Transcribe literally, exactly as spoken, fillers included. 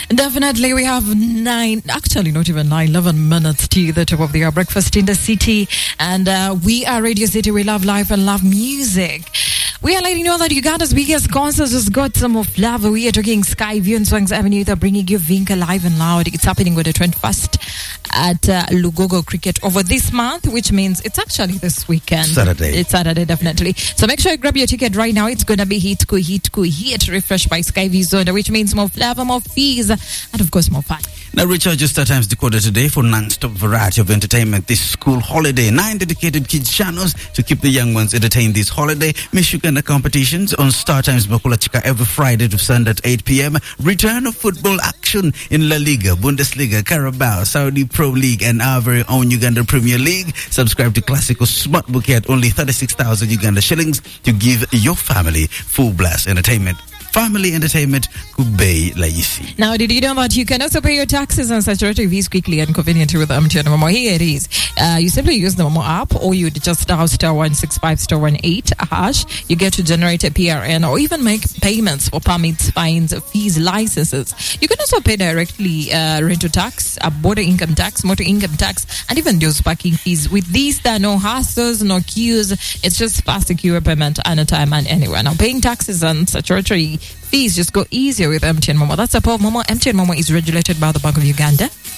Definitely, we have nine, actually not even nine, eleven minutes to the top of the hour breakfast in the city. And uh, we are Radio City. We love life and love music. We are letting you know that Uganda's biggest concert has got some of love. We are talking Skyview and Swangs Avenue. They're bringing you Vinca live and loud. It's happening on the twenty-first at uh, Lugogo Cricket over this month, which means it's actually this weekend. Saturday. It's Saturday, definitely. So make sure you grab your ticket right now. It's going to be hit, hit, hit, hit, refreshed by Skyview Zone, which means more flavor, more fees, and of course more fun. Now, recharge your StarTimes decoder today for non-stop variety of entertainment this school holiday. Nine dedicated kids channels to keep the young ones entertained this holiday. Miss Uganda competitions on StarTimes Bakula Chika every Friday to Sunday at eight p.m. Return of football action in La Liga, Bundesliga, Carabao, Saudi Pro League, and our very own Uganda Premier League. Subscribe to Classical Smart Bouquet at only thirty-six thousand Uganda shillings to give your family full blast entertainment. Family entertainment Kubei Laisi. Now, did you know that you can also pay your taxes and statutory fees quickly and conveniently with M T N Momo? Here it is. Uh, you simply use the Momo app, or you just dial star one six five star one eight hash. You get to generate a P R N or even make payments for permits, fines, fees, licenses. You can also pay directly uh, rental tax, uh, border income tax, motor income tax, and even those parking fees. With these, there are no hassles, no queues. It's just fast, secure payment anytime and anywhere. Now, paying taxes and statutory fees just go easier with M T N Momo. That's the power of Momo. M T N Momo is regulated by the Bank of Uganda.